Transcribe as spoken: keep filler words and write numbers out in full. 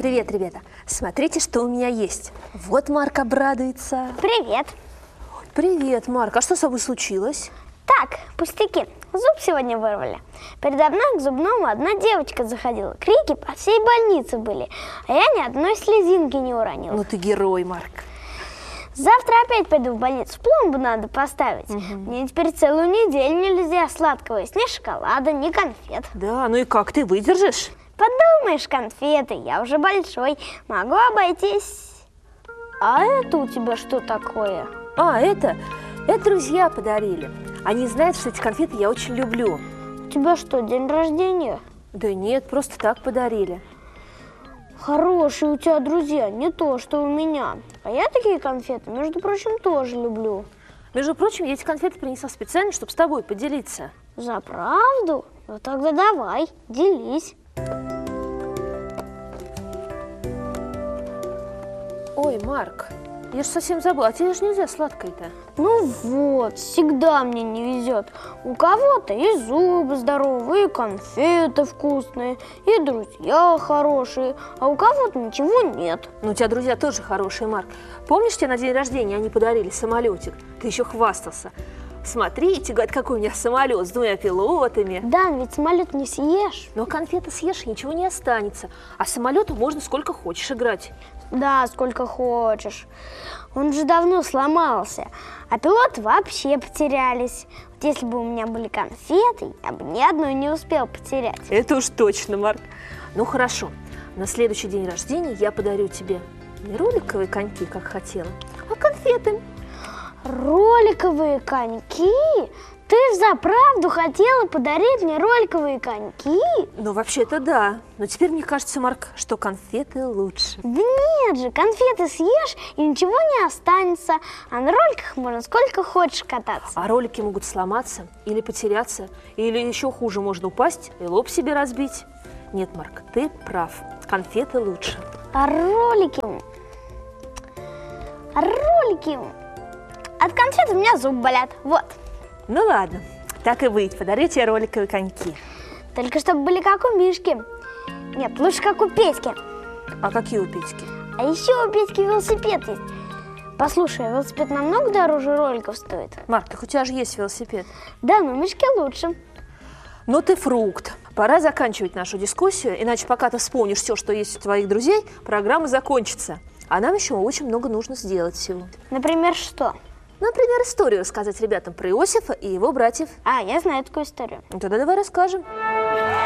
Привет, ребята! Смотрите, что у меня есть. Вот Марк обрадуется. Привет. Привет, Марк. А что с тобой случилось? Так, пустяки. Зуб сегодня вырвали. Передо мной к зубному одна девочка заходила. Крики по всей больнице были. А я ни одной слезинки не уронила. Ну ты герой, Марк. Завтра опять пойду в больницу. Пломбу надо поставить. Угу. Мне теперь целую неделю нельзя сладкого есть. Ни шоколада, ни конфет. Да, ну и как, ты выдержишь? Подумаешь, конфеты. Я уже большой. Могу обойтись. А это у тебя что такое? А, это, это друзья подарили. Они знают, что эти конфеты я очень люблю. У тебя что, день рождения? Да нет, просто так подарили. Хорошие у тебя друзья, не то, что у меня. А я такие конфеты, между прочим, тоже люблю. Между прочим, я эти конфеты принесла специально, чтобы с тобой поделиться. За правду? Ну тогда давай, делись. Ой, Марк, я же совсем забыла, а тебе же нельзя сладкое-то. Ну вот, всегда мне не везет. У кого-то и зубы здоровые, и конфеты вкусные, и друзья хорошие, а у кого-то ничего нет. Ну, у тебя друзья тоже хорошие, Марк. Помнишь, тебе на день рождения они подарили самолетик? Ты еще хвастался. Смотрите, говорит, какой у меня самолет с двумя пилотами. Да, ведь самолет не съешь. Но конфеты съешь, ничего не останется. А самолету можно сколько хочешь играть. Да, сколько хочешь. Он же давно сломался, а пилоты вообще потерялись. Вот если бы у меня были конфеты, я бы ни одной не успел потерять. Это уж точно, Марк. Ну хорошо, на следующий день рождения я подарю тебе не роликовые коньки, как хотела, а конфеты. Роликовые коньки? Ты взаправду хотела подарить мне роликовые коньки? Ну, вообще-то да. Но теперь мне кажется, Марк, что конфеты лучше. Да нет же, конфеты съешь и ничего не останется. А на роликах можно сколько хочешь кататься. А ролики могут сломаться или потеряться, или еще хуже, можно упасть и лоб себе разбить. Нет, Марк, ты прав. Конфеты лучше. А ролики... А ролики... От конфет у меня зубы болят. Вот. Ну ладно, так и быть, подарю тебе роликовые коньки. Только чтобы были как у Мишки. Нет, лучше как у Петьки. А какие у Петьки? А еще у Петьки велосипед есть. Послушай, велосипед намного дороже роликов стоит. Марк, так у тебя же есть велосипед. Да, но Мишке лучше. Ну ты фрукт. Пора заканчивать нашу дискуссию, иначе пока ты вспомнишь все, что есть у твоих друзей, программа закончится. А нам еще очень много нужно сделать всего. Например, что? Например, историю рассказать ребятам про Иосифа и его братьев. А, я знаю такую историю. Ну, тогда давай расскажем.